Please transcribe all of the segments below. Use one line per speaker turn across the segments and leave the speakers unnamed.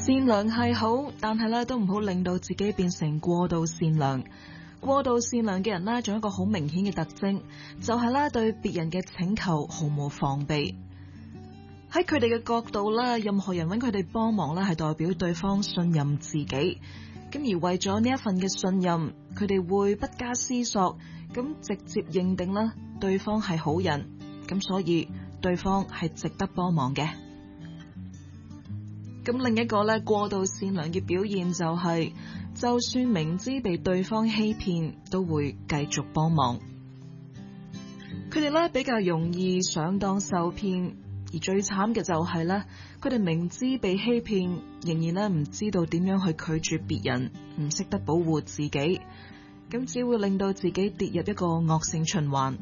善良係好，但係咧都唔好令到自己變成過度善良。過度善良嘅人咧，仲有一個好明顯嘅特徵，就係咧對別人嘅請求毫無防備。喺佢哋嘅角度咧，任何人揾佢哋幫忙咧，係代表對方信任自己。咁而為咗呢一份嘅信任，佢哋會不加思索咁直接認定啦，對方係好人，咁所以對方係值得幫忙嘅。咁另一個咧過度善良嘅表現就係，就算明知被對方欺騙，都會繼續幫忙。佢哋咧比較容易上當受騙，而最慘嘅就係咧，佢哋明知被欺騙，仍然咧唔知道點樣去拒絕別人，唔識得保護自己，咁只會令到自己跌入一個惡性循環。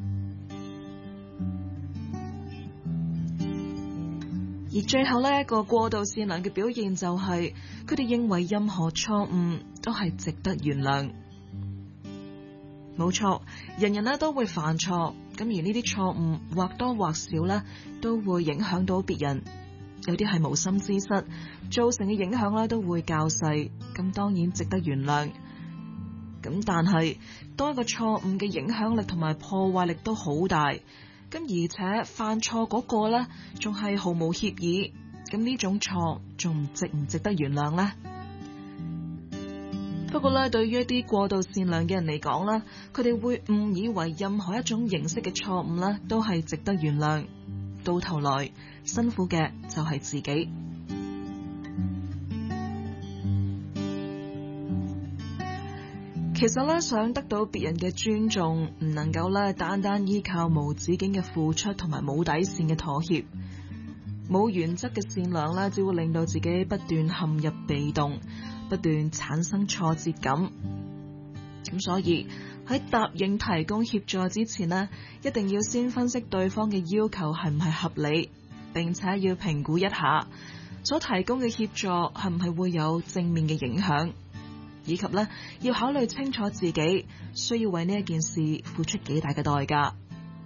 而最後呢一個過度善良嘅表現就係，佢哋認為任何錯誤都係值得原諒。冇錯，人人都會犯錯，咁而呢啲錯誤或多或少呢都會影響到別人，有啲係無心之失，造成嘅影響呢都會較細，咁當然值得原諒。咁但係當一個錯誤嘅影響力同埋破壞力都好大，咁而且犯錯嗰個呢，仲係毫無歉意，咁呢種錯仲唔值得原諒呢？不過呢，對於一啲過度善良嘅人嚟講啦，佢哋會誤以為任何一種形式嘅錯誤呢，都係值得原諒，到頭來辛苦嘅就係自己。其實咧，想得到別人嘅尊重，唔能夠咧單單依靠無止境嘅付出同埋冇底線嘅妥協。冇原則嘅善良咧，只會令到自己不斷陷入被動，不斷產生挫折感。咁所以喺答應提供協助之前呢，一定要先分析對方嘅要求係唔係合理，並且要評估一下所提供嘅協助係唔係會有正面嘅影響。以及咧，要考慮清楚自己需要為呢一件事付出幾大嘅代價。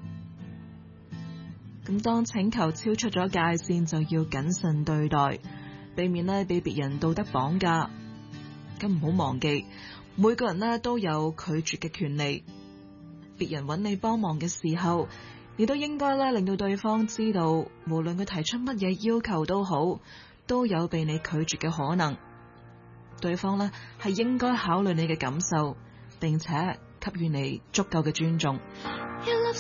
咁當請求超出咗界線，就要謹慎對待，避免咧被別人道德綁架。咁唔好忘記，每個人咧都有拒絕嘅權利。別人揾你幫忙嘅時候，你都應該咧令到對方知道，無論佢提出乜嘢要求都好，都有被你拒絕嘅可能。對方呢係應該考慮你嘅感受，並且給予你足夠嘅尊重。